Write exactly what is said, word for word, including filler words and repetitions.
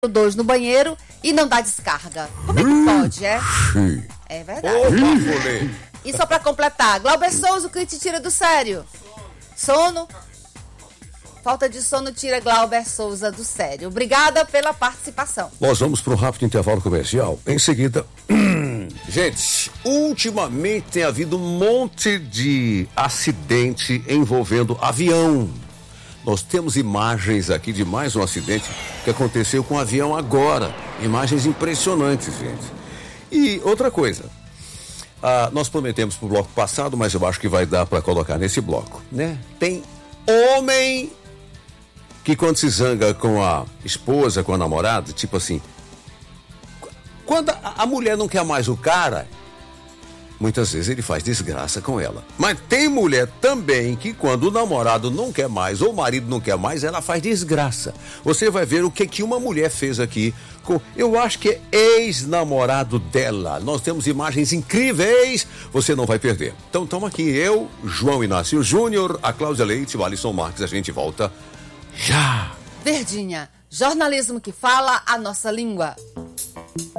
dois no banheiro e não dá descarga. Como é que pode, é? É verdade. Opa, e só pra completar, Glauber Souza, o que te tira do sério? Sono? Falta de sono tira Glauber Souza do sério. Obrigada pela participação. Nós vamos para um rápido intervalo comercial. Em seguida, gente, ultimamente tem havido um monte de acidente envolvendo avião. Nós temos imagens aqui de mais um acidente que aconteceu com um avião agora. Imagens impressionantes, gente. E outra coisa, ah, nós prometemos pro bloco passado, mas eu acho que vai dar para colocar nesse bloco, né? Tem homem que quando se zanga com a esposa, com a namorada, tipo assim, quando a, a mulher não quer mais o cara, muitas vezes ele faz desgraça com ela. Mas tem mulher também que quando o namorado não quer mais ou o marido não quer mais, ela faz desgraça. Você vai ver o que que uma mulher fez aqui com, eu acho que é ex-namorado dela. Nós temos imagens incríveis, você não vai perder. Então estamos aqui, eu, João Inácio Júnior, a Cláudia Leite, o Alisson Marques, a gente volta já. Verdinha, jornalismo que fala a nossa língua.